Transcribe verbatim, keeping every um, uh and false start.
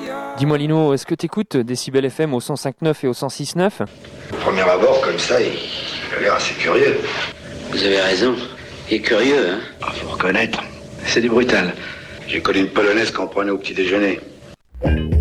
Dis-moi Lino, est-ce que t'écoutes Décibel F M au cent cinq neuf et au cent six neuf? Au premier abord, comme ça, il, il a l'air assez curieux. Vous avez raison. Il est curieux, hein? Ah, faut reconnaître, c'est du brutal. J'ai connu une polonaise qu'on prenait au petit déjeuner.